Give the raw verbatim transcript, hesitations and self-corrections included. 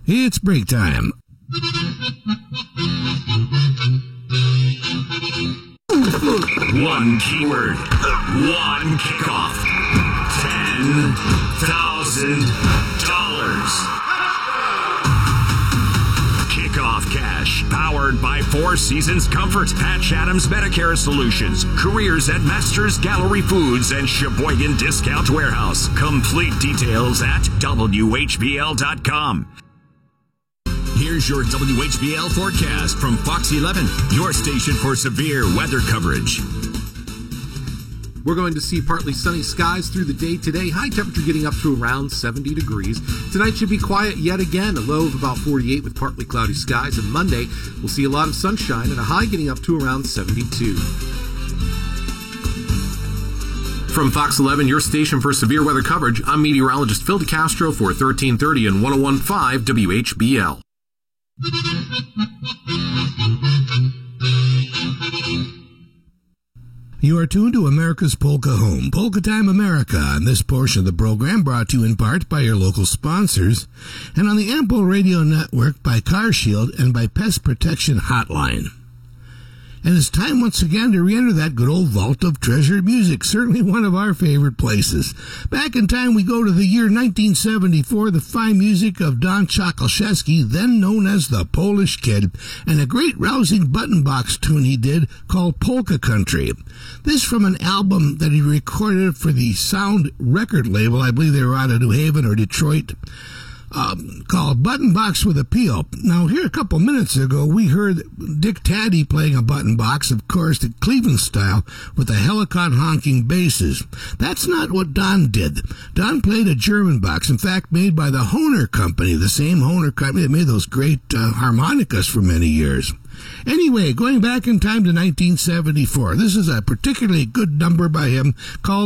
It's break time. One keyword, one kickoff, ten thousand dollars. Kickoff Cash, powered by Four Seasons Comfort, Patch Adams Medicare Solutions, careers at Masters Gallery Foods, and Sheboygan Discount Warehouse. Complete details at W H B L dot com. Here's your W H B L forecast from Fox eleven, your station for severe weather coverage. We're going to see partly sunny skies through the day today. High temperature getting up to around seventy degrees. Tonight should be quiet yet again. A low of about forty-eight with partly cloudy skies. And Monday, we'll see a lot of sunshine and a high getting up to around seventy-two. From Fox eleven, your station for severe weather coverage, I'm meteorologist Phil DeCastro for thirteen thirty and one oh one point five W H B L. You are tuned to America's Polka Home, Polka Time America, and this portion of the program brought to you in part by your local sponsors, and on the Ample Radio Network by CarShield and by Pest Protection Hotline. And it's time once again to re-enter that good old vault of treasured music, certainly one of our favorite places. Back in time, we go to the year nineteen seventy-four, the fine music of Don Czakalszewski, then known as the Polish Kid, and a great rousing button box tune he did called Polka Country. This from an album that he recorded for the Sound record label, I believe they were out of New Haven or Detroit, Um, called Button Box with Appeal. Now, here a couple minutes ago, we heard Dick Taddy playing a button box, of course, the Cleveland style, with the Helicon honking basses. That's not what Don did. Don played a German box, in fact, made by the Hohner Company, the same Hohner Company that made those great uh, harmonicas for many years. Anyway, going back in time to nineteen seventy-four, this is a particularly good number by him called